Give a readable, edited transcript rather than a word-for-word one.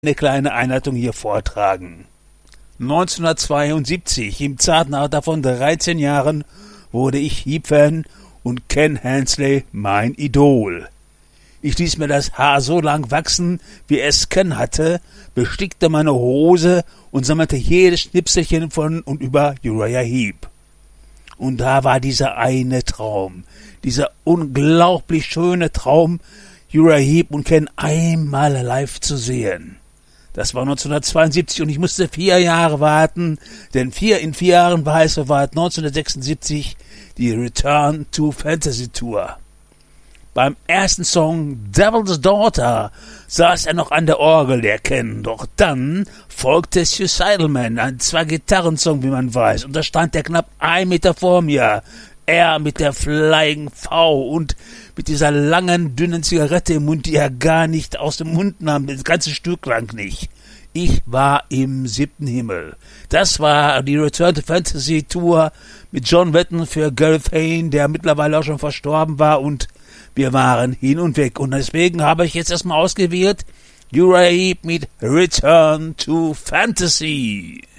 eine kleine Einleitung hier vortragen. 1972, im zarten Alter von 13 Jahren, wurde ich Heap-Fan und Ken Hensley mein Idol. Ich ließ mir das Haar so lang wachsen, wie es Ken hatte, bestickte meine Hose und sammelte jedes Schnipselchen von und über Uriah Heep. Und da war dieser eine Traum, dieser unglaublich schöne Traum, Uriah Heep und Ken einmal live zu sehen. Das war 1972 und ich musste 4 Jahre warten, denn in 4 Jahren war es soweit, 1976, die Return to Fantasy Tour. Beim ersten Song Devil's Daughter saß er noch an der Orgel, der Ken, doch dann folgte Suicidal Man, ein 2-Gitarren-Song, wie man weiß, und da stand er knapp 1 Meter vor mir. Er mit der Flying V und mit dieser langen, dünnen Zigarette im Mund, die er gar nicht aus dem Mund nahm, das ganze Stück lang nicht. Ich war im 7. Himmel. Das war die Return to Fantasy Tour mit John Wetton für Gareth Hayne, der mittlerweile auch schon verstorben war, und wir waren hin und weg. Und deswegen habe ich jetzt erstmal ausgewählt Uriah Heep mit Return to Fantasy.